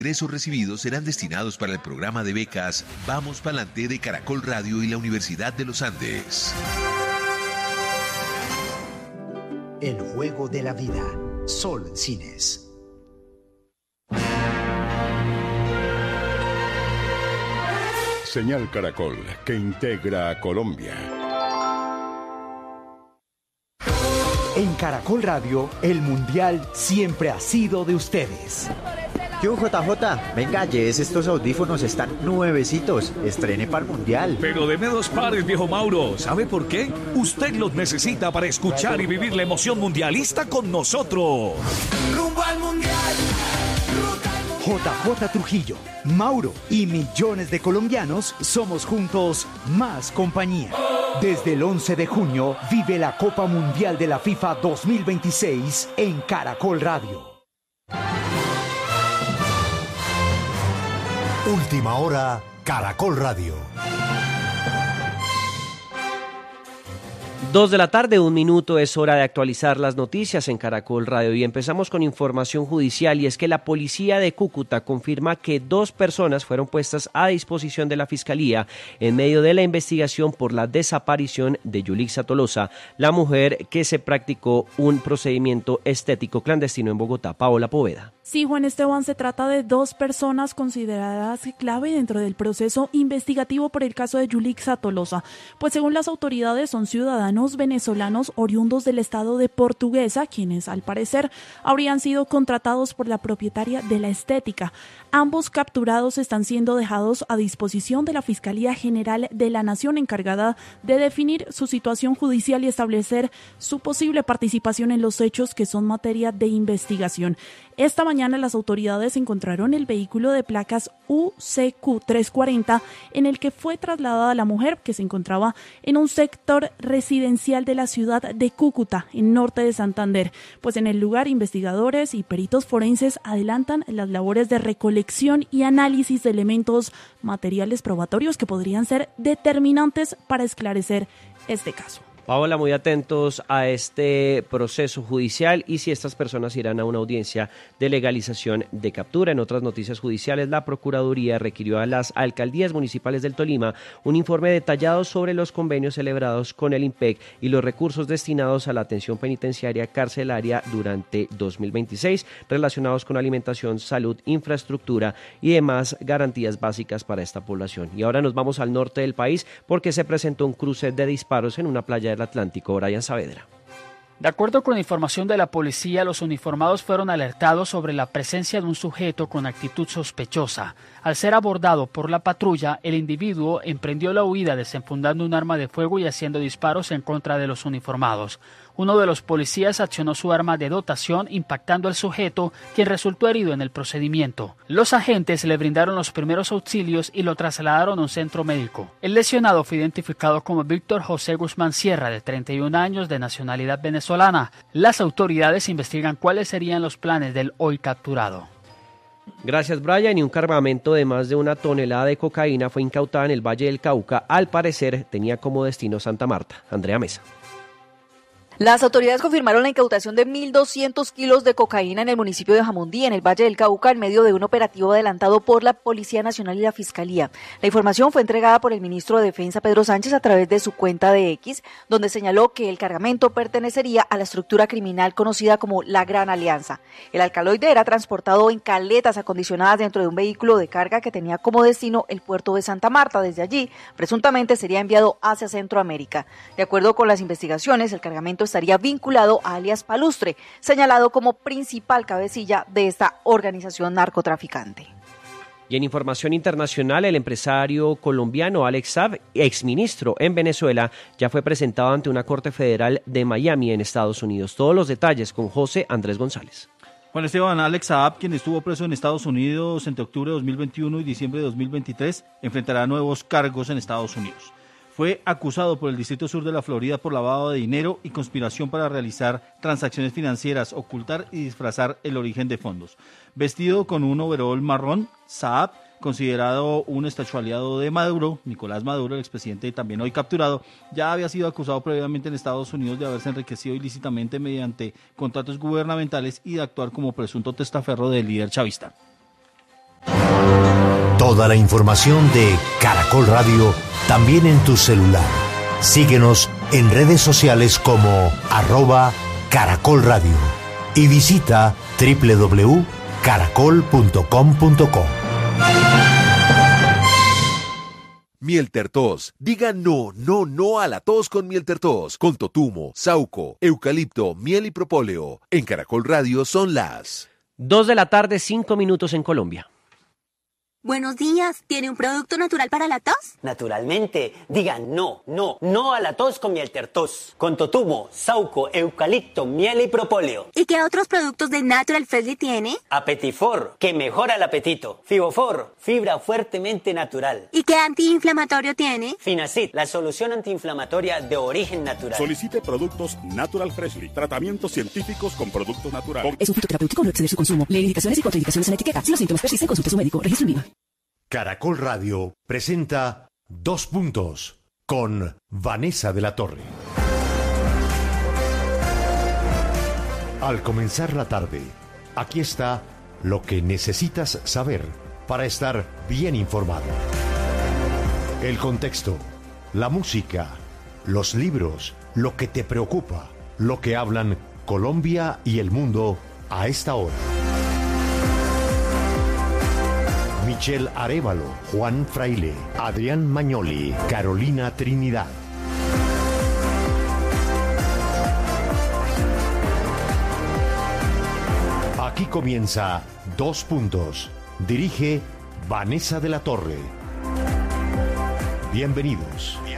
Ingresos recibidos serán destinados para el programa de becas Vamos Pa'lante de Caracol Radio y la Universidad de los Andes. El juego de la vida. Sol Cines. Señal Caracol, que integra a Colombia. En Caracol Radio, el Mundial siempre ha sido de ustedes. Yo, JJ, venga, llévese estos audífonos, están nuevecitos, estrene para el Mundial. Pero deme 2 pares, viejo Mauro, ¿sabe por qué? Usted los necesita para escuchar y vivir la emoción mundialista con nosotros. Rumbo al Mundial. JJ Trujillo, Mauro y millones de colombianos somos juntos más compañía. Desde el 11 de junio vive la Copa Mundial de la FIFA 2026 en Caracol Radio. Última hora, Caracol Radio. 2 de la tarde, 1 minuto, es hora de actualizar las noticias en Caracol Radio y empezamos con información judicial, y es que la policía de Cúcuta confirma que 2 personas fueron puestas a disposición de la Fiscalía en medio de la investigación por la desaparición de Yulixa Tolosa, la mujer que se practicó un procedimiento estético clandestino en Bogotá. Paola Poveda. Sí, Juan Esteban, se trata de 2 personas consideradas clave dentro del proceso investigativo por el caso de Yulixa Tolosa, pues según las autoridades son ciudadanos venezolanos oriundos del estado de Portuguesa, quienes al parecer habrían sido contratados por la propietaria de la estética. Ambos capturados están siendo dejados a disposición de la Fiscalía General de la Nación, encargada de definir su situación judicial y establecer su posible participación en los hechos que son materia de investigación. Esta mañana las autoridades encontraron el vehículo de placas UCQ 340 en el que fue trasladada la mujer, que se encontraba en un sector residencial de la ciudad de Cúcuta, en norte de Santander. Pues en el lugar, investigadores y peritos forenses adelantan las labores de recolección y análisis de elementos materiales probatorios que podrían ser determinantes para esclarecer este caso. Paola, muy atentos a este proceso judicial y si estas personas irán a una audiencia de legalización de captura. En otras noticias judiciales, la Procuraduría requirió a las alcaldías municipales del Tolima un informe detallado sobre los convenios celebrados con el IMPEC y los recursos destinados a la atención penitenciaria carcelaria durante 2026, relacionados con alimentación, salud, infraestructura y demás garantías básicas para esta población. Y ahora nos vamos al norte del país porque se presentó un cruce de disparos en una playa del Atlántico. Brian Saavedra. De acuerdo con la información de la policía, los uniformados fueron alertados sobre la presencia de un sujeto con actitud sospechosa. Al ser abordado por la patrulla, el individuo emprendió la huida desenfundando un arma de fuego y haciendo disparos en contra de los uniformados. Uno de los policías accionó su arma de dotación impactando al sujeto, quien resultó herido en el procedimiento. Los agentes le brindaron los primeros auxilios y lo trasladaron a un centro médico. El lesionado fue identificado como Víctor José Guzmán Sierra, de 31 años, de nacionalidad venezolana. Las autoridades investigan cuáles serían los planes del hoy capturado. Gracias, Brian. Y un cargamento de más de 1 tonelada de cocaína fue incautada en el Valle del Cauca. Al parecer tenía como destino Santa Marta. Andrea Mesa. Las autoridades confirmaron la incautación de 1.200 kilos de cocaína en el municipio de Jamundí, en el Valle del Cauca, en medio de un operativo adelantado por la Policía Nacional y la Fiscalía. La información fue entregada por el ministro de Defensa, Pedro Sánchez, a través de su cuenta de X, donde señaló que el cargamento pertenecería a la estructura criminal conocida como la Gran Alianza. El alcaloide era transportado en caletas acondicionadas dentro de un vehículo de carga que tenía como destino el puerto de Santa Marta. Desde allí, presuntamente sería enviado hacia Centroamérica. De acuerdo con las investigaciones, el cargamento estaría vinculado a alias Palustre, señalado como principal cabecilla de esta organización narcotraficante. Y en información internacional, el empresario colombiano Alex Saab, exministro en Venezuela, ya fue presentado ante una corte federal de Miami en Estados Unidos. Todos los detalles con José Andrés González. Juan Esteban, Alex Saab, quien estuvo preso en Estados Unidos entre octubre de 2021 y diciembre de 2023, enfrentará nuevos cargos en Estados Unidos. Fue acusado por el Distrito Sur de la Florida por lavado de dinero y conspiración para realizar transacciones financieras, ocultar y disfrazar el origen de fondos. Vestido con un overol marrón, Saab, considerado un estrecho aliado de Maduro, Nicolás Maduro, el expresidente también hoy capturado, ya había sido acusado previamente en Estados Unidos de haberse enriquecido ilícitamente mediante contratos gubernamentales y de actuar como presunto testaferro del líder chavista. Toda la información de Caracol Radio también en tu celular. Síguenos en redes sociales como @Caracol Radio y visita www.caracol.com.co. Miel Tertos. Diga no, no, no a la tos con Miel Tertos. Con totumo, sauco, eucalipto, miel y propóleo. En Caracol Radio son las 2 de la tarde, 5 minutos en Colombia. Buenos días, ¿tiene un producto natural para la tos? Naturalmente, digan no, no, no a la tos con Miel Tertos. Con totumo, sauco, eucalipto, miel y propóleo. ¿Y qué otros productos de Natural Freshly tiene? Apetifor, que mejora el apetito. Fibofor, fibra fuertemente natural. ¿Y qué antiinflamatorio tiene? Finacid, la solución antiinflamatoria de origen natural. Solicite productos Natural Freshly, tratamientos científicos con productos naturales. Es un fitoterapéutico, no exceder su consumo. Lee indicaciones y contraindicaciones en etiqueta. Si los síntomas persisten, consulte a su médico. Registro en viva. Caracol Radio presenta 2 puntos con Vanessa de la Torre. Al comenzar la tarde, aquí está lo que necesitas saber para estar bien informado. El contexto, la música, los libros, lo que te preocupa, lo que hablan Colombia y el mundo a esta hora. Michelle Arévalo, Juan Fraile, Adrián Mañoli, Carolina Trinidad. Aquí comienza 2 puntos. Dirige Vanessa de la Torre. Bienvenidos.